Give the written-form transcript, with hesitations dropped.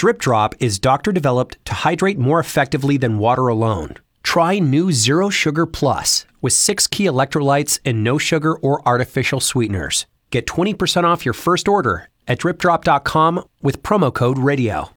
Drip Drop is doctor-developed to hydrate more effectively than water alone. Try new Zero Sugar Plus with 6 key electrolytes and no sugar or artificial sweeteners. Get 20% off your first order at dripdrop.com with promo code RADIO.